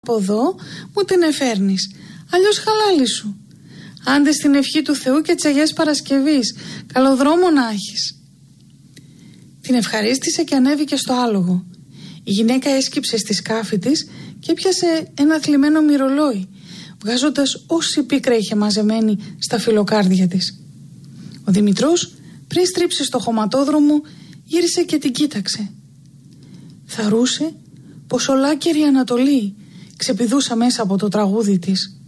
από εδώ μου την εφέρνεις. Αλλιώς χαλάλι σου. Άντε στην ευχή του Θεού και τσαγιές Παρασκευής. Καλό δρόμο να έχεις. Την ευχαρίστησε και ανέβηκε στο άλογο. Η γυναίκα έσκυψε στη σκάφη της και έπιασε ένα θλιμμένο μυρολόι, βγάζοντας όση πίκρα είχε μαζεμένη στα φιλοκάρδια της. Ο Δημητρός, πριν στρίψει στο χωματόδρομο, γύρισε και την κοίταξε. Θαρούσε πως ολάκερη Ανατολή ξεπηδούσα μέσα από το τραγούδι της.